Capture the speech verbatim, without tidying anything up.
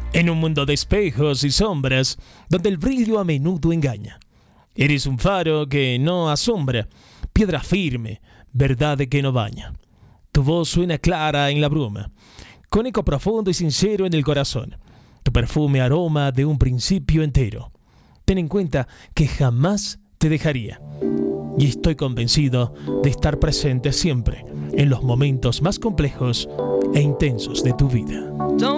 En un mundo de espejos y sombras, donde el brillo a menudo engaña. Eres un faro que no asombra, piedra firme, verdad que no baña. Tu voz suena clara en la bruma, con eco profundo y sincero en el corazón. Tu perfume aroma de un principio entero. Ten en cuenta que jamás te dejaría. Y estoy convencido de estar presente siempre en los momentos más complejos e intensos de tu vida.